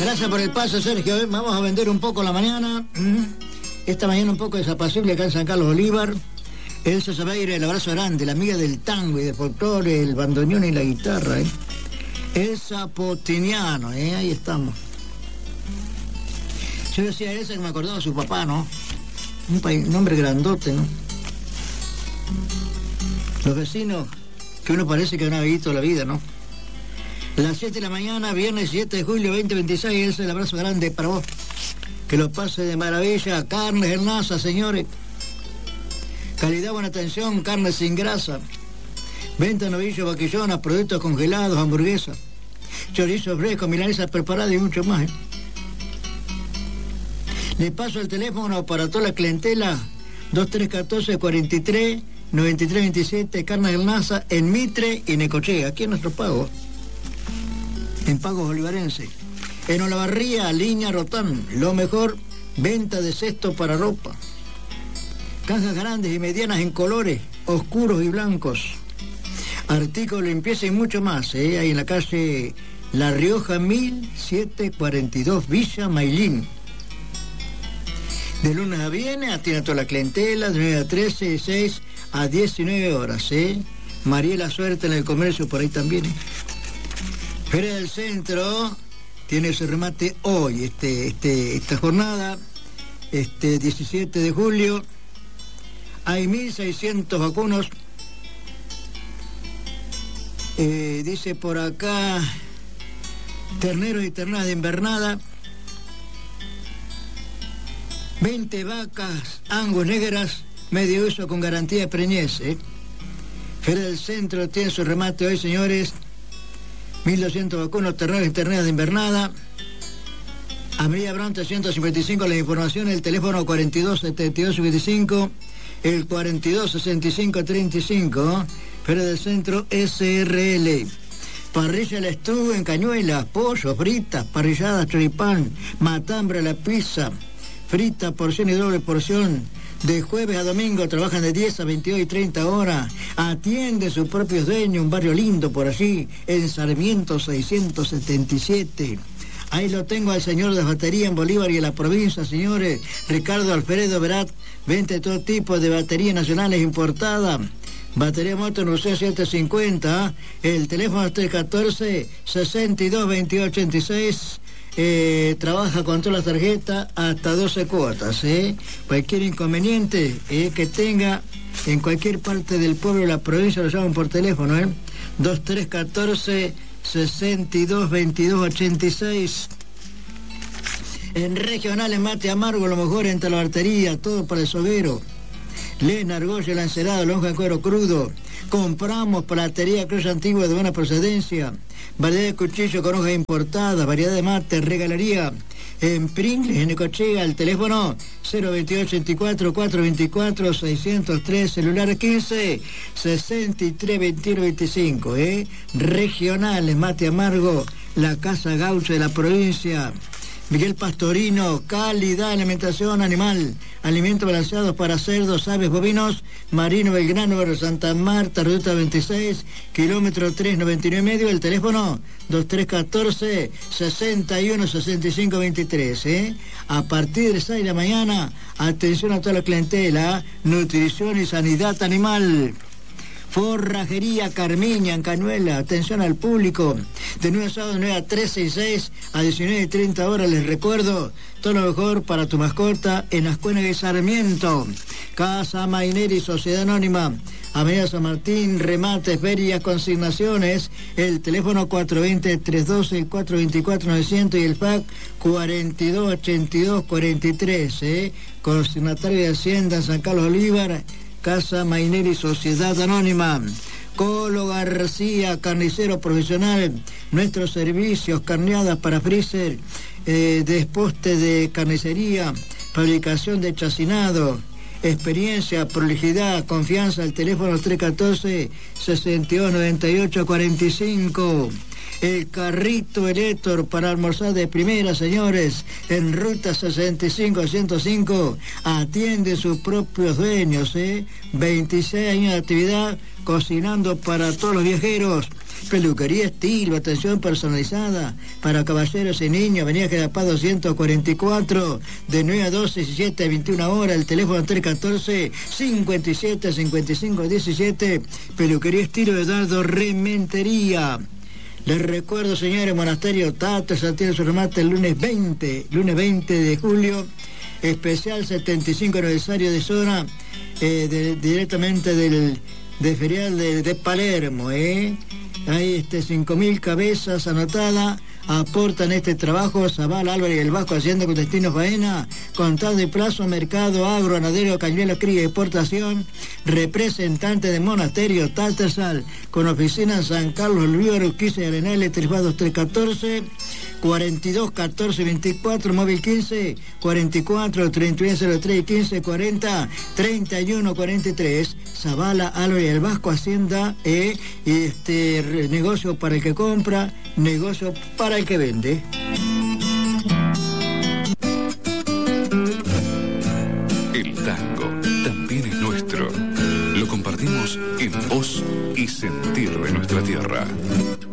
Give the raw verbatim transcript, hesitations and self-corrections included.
Gracias por el paso, Sergio. Vamos a vender un poco la mañana. Esta mañana un poco desapacible acá en San Carlos Bolívar. Elsa Sabeire, el abrazo grande, la amiga del tango y del folclore, el bandoneón y la guitarra. ¿eh? Elsa Potiniano, ¿eh? Ahí estamos. Yo decía Elsa que me acordaba de su papá, ¿no? Un, país, un hombre grandote, ¿no? Los vecinos, que uno parece que han vivido la vida, ¿no? Las siete de la mañana, viernes siete de julio veinte veintiséis, ese es el abrazo grande para vos. Que lo pase de maravilla. Carnes Hernaza, señores. Calidad, buena atención, carne sin grasa. Venta novillo, vaquillonas, productos congelados, hamburguesas, chorizo fresco, milanesa preparada y mucho más. ¿eh? Le paso el teléfono para toda la clientela, dos tres uno cuatro, cuarenta y tres, noventa y tres veintisiete, Carnes Hernaza, en Mitre y Necochea. Aquí en nuestro pago. En Pagos Bolivarense. En Olavarría, Línea Rotán, lo mejor, venta de cesto para ropa. Cajas grandes y medianas en colores, oscuros y blancos. Artículos de limpieza y mucho más, ¿eh? Ahí en la calle La Rioja mil setecientos cuarenta y dos, Villa Mailín. De lunes a viernes, atiende a toda la clientela, de nueve a trece, de seis a diecinueve horas, ¿eh? Mariela Suerte en el comercio, por ahí también, ¿eh? Feria del Centro tiene su remate hoy, este, este, esta jornada, este diecisiete de julio. Hay mil seiscientos vacunos. Eh, dice por acá, terneros y terneras de invernada. veinte vacas Angus negras, medio uso con garantía de preñez. ¿eh? Feria del Centro tiene su remate hoy, señores. mil doscientos vacunos, terneros y terneras de invernada. Avenida Bronte ciento cincuenta y cinco, la información, el teléfono cuarenta y dos setenta y dos cincuenta y cinco, el cuarenta y dos sesenta y cinco treinta y cinco, Feria del Centro S R L. Parrilla La Estuvo en Cañuelas, pollo, fritas, parrilladas, choripán, matambre a la pizza, frita, porción y doble porción. De jueves a domingo trabajan de diez a veintidós y treinta horas. Atiende su propio dueño, un barrio lindo por allí, en Sarmiento seiscientos setenta y siete. Ahí lo tengo al señor de las baterías en Bolívar y en la provincia, señores. Ricardo Alfredo Verat, vende todo tipo de baterías nacionales importadas. Batería Moto Nucea setecientos cincuenta. El teléfono tres uno cuatro, sesenta y dos veintiocho ochenta y seis. Eh, trabaja con todas las tarjetas hasta doce cuotas. ¿eh? Cualquier inconveniente eh, que tenga en cualquier parte del pueblo o la provincia lo llaman por teléfono. ¿eh? dos tres uno cuatro, sesenta y dos veintidós ochenta y seis. En regionales mate amargo, lo mejor en talabartería, todo para el soguero. Lena, argolla, lancerado, lonja en cuero crudo. Compramos platería cruz antigua de buena procedencia. Variedad de cuchillo con hojas importadas, variedad de mate, regalaría. En Pringles, en Necochea, el teléfono cero veintiocho ochenta y cuatro, cuatrocientos veinticuatro, seiscientos tres, celular quince, sesenta y tres veintiuno veinticinco, ¿eh? Regionales, mate amargo, la Casa Gaucha de la provincia. Miguel Pastorino, calidad, alimentación animal, alimentos balanceados para cerdos, aves, bovinos, Marino Belgrano, Barrio Santa Marta, Ruta veintiséis, kilómetro tres noventa y nueve medio, el teléfono dos tres uno cuatro, sesenta y uno sesenta y cinco veintitrés, ¿eh? A partir de las seis de la mañana, atención a toda la clientela, nutrición y sanidad animal. Forrajería Carmiña en Cañuela, atención al público, de nueve a sábado, nueve a trece y seis a diecinueve y treinta horas, les recuerdo, todo lo mejor para tu mascota en Ascuénaga y Sarmiento. Casa Maineri, Sociedad Anónima, Avenida San Martín, remates, ferias, consignaciones, el teléfono cuatro dos cero, tres uno dos, cuatro dos cuatro, novecientos y el fax cuarenta y dos ochenta y dos cuarenta y tres, ¿eh? Consignatario de Hacienda San Carlos Bolívar, Casa Maineri, Sociedad Anónima. Colo García, carnicero profesional, nuestros servicios, carneadas para freezer, eh, desposte de carnicería, fabricación de chacinado, experiencia, prolijidad, confianza, el teléfono tres uno cuatro, sesenta y dos noventa y ocho cuarenta y cinco. El carrito Elector para almorzar de primera, señores, en ruta sesenta y cinco ciento cinco, atiende sus propios dueños, ¿eh? veintiséis años de actividad, cocinando para todos los viajeros. Peluquería Estilo, atención personalizada para caballeros y niños, Avenida General Paz doscientos cuarenta y cuatro, de nueve a doce, diecisiete a veintiuna horas, el teléfono tres uno cuatro, cinco siete, cinco cinco uno siete, Peluquería Estilo de Eduardo Rementería. Les recuerdo, señores, Monasterio Tatas tiene su remate el lunes veinte, lunes veinte de julio, especial setenta y cinco aniversario de zona, eh, de, directamente del de ferial de, de Palermo, ¿eh? Hay este, cinco mil cabezas anotadas, aportan este trabajo Zavala, Álvarez y el Vasco, Hacienda con Destino Faena, Contado de Plazo, Mercado, Agro, Ganadero, Cañuela, Cría y Exportación, representante de Monasterio Tatersal, con oficina en San Carlos, El Río, Urquiza y Arenales, Tres tres catorce, cuarenta y dos, catorce, veinticuatro, móvil quince, cuarenta y cuatro, treinta y uno, cero tres, quince, cuarenta, treinta y uno, cuarenta y tres, Zavala, Álvarez y el Vasco, Hacienda, eh, y este negocio para el que compra, negocio para el que vende. El tango también es nuestro. Lo compartimos en voz y sentir de nuestra tierra.